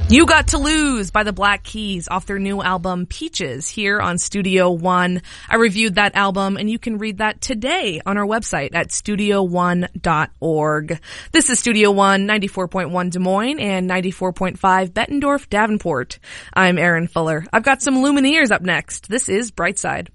You Got to Lose by the Black Keys off their new album Peaches here on Studio One. I reviewed that album and you can read that today on our website at studio1.org. This is Studio One, 94.1 Des Moines and 94.5 Bettendorf, Davenport. I'm Erin Fuller. I've got some Lumineers up next. This is Brightside.